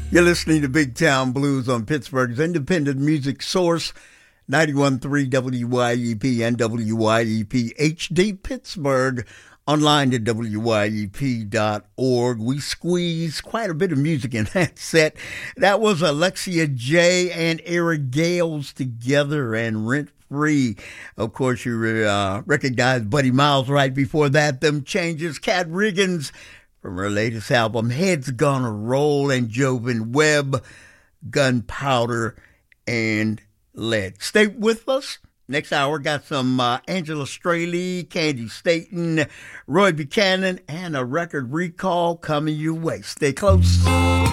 You're listening to Big Town Blues on Pittsburgh's independent music source, 91.3 WYEP and WYEP HD Pittsburgh, online at WYEP.org. We squeeze quite a bit of music in that set. That was Alexia J and Eric Gales together and Rent Free. Of course, you recognize Buddy Miles right before that. Them Changes, Kat Riggins from her latest album, Heads Gonna Roll, and Jovan Webb, Gunpowder and Lead. Stay with us. Next hour, got some Angela Straley, Candy Staton, Roy Buchanan, and a record recall coming your way. Stay close.